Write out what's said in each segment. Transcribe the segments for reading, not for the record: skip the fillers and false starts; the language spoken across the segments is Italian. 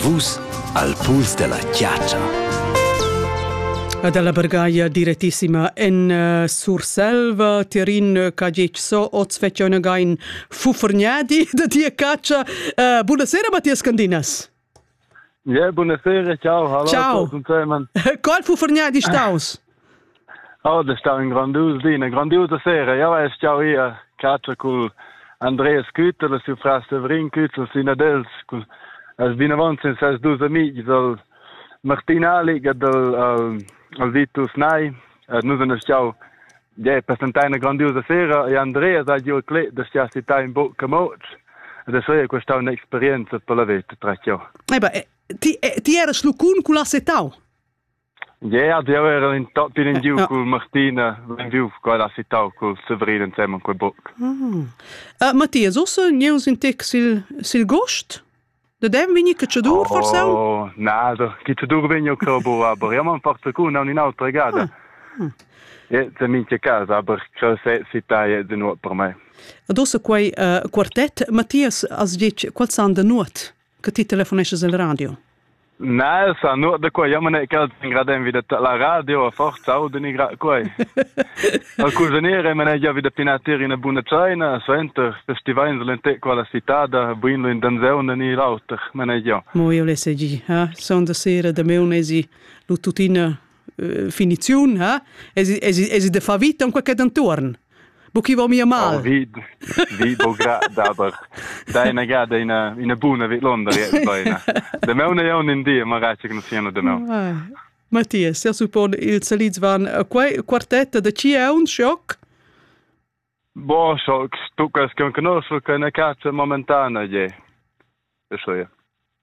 vus al puls della chiaccia. Dalla Bergaia direttissima in Surselva, Tirin Cagicso, Ozfeccione Gain Fufergnadi, da Dia Caccia. Buonasera Mattias Candinas. Ja, buonasera, ciao, hallo. Ciao. Qual Fufergnadi staus? Oh, da sta in grandiosa sera. Ja, es ciao io, Caccia con Andreas Kütter, la sua frase Severin Kütter, sina dels, as vinavons in ses dus amici, del Martin Alig e del Vitus Nai, noi sono ciao, ja, presentare una grandiosa sera, e Andreas ha giù il clip da stia città in bocca moc, ed è questa un'esperienza per la vita, tra ciò. Ti eri slucun con la setau? Ja, io ero in top in giù con Martina, in giù con la città, con Severin insieme con quel boc. Mattias, ossa neus in tec sil gost? Da dem vini che c'è dur forse? Oh, nada, che c'è dur vini che bo, aber ja man porta con in un'altra gada. Ja, c'è minchia casa, aber che se città è di nuovo per me. Adossa quei quartet, Mattias, as dice, qual san da nuot? Che ti telefonesce al radio? No, sa nuot da qua, ja man è che gradem wieder la radio, forza auto ni qua. Al cusinere man è già wieder pinateri in buona cena, senter festival in lente qua la città da buino in danzeone ni lauter, man è già. Mo io le segi, son da sera da meunesi lututina finiziun, esi de fa vita un qualche d'antorn. Buchi va mia mal. Oh, vid grad, aber deine gada in a buona vit Londra, da meuna ja in dia, ma raccia che non siano da me. Mattias, io suppone il saliz van quei quartetta da ci è un shock? Boh, shock, tu che conosco che una caccia momentana, ja. Eso ja.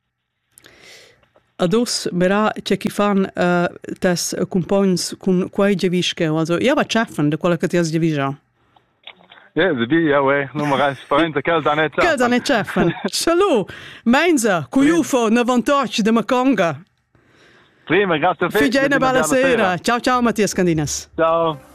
Ados mera c'è chi fan tes compagns con quei gevische, also ja va chaffen de quella che ti has gevisa. Ja, ja, non mi resta parente che da net. Che da net chaffen. Salut, Mainza, Cuyufo, Navantoch de Maconga. Prima, grazie a te. Figena bella sera. Ciao ciao Mattias Candinas. Ciao.